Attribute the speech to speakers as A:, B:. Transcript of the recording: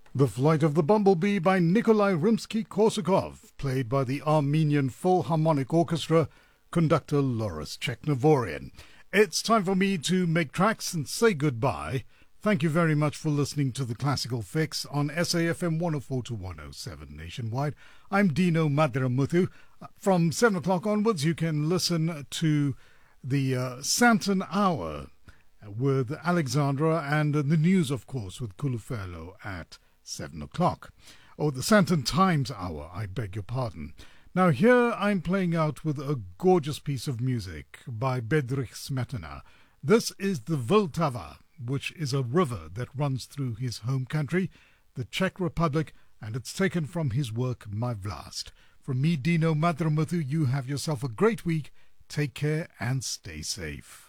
A: The Flight of the Bumblebee by Nikolai Rimsky-Korsakov, played by the Armenian Philharmonic Orchestra, conductor Loris Cheknavorian. It's time for me to make tracks and say goodbye. Thank you very much for listening to The Classical Fix on SAFM 104 to 107 nationwide. I'm Dino Madramuthu. From 7 o'clock onwards, you can listen to the Santon Hour with Alexandra and the news, of course, with Kulufelo at 7 o'clock. Oh, the Santon Times Hour, I beg your pardon. Now here I'm playing out with a gorgeous piece of music by Bedřich Smetana. This is the Vltava, which is a river that runs through his home country, the Czech Republic, and it's taken from his work My Vlast. From me, Dino Madramuthu, you have yourself a great week. Take care and stay safe.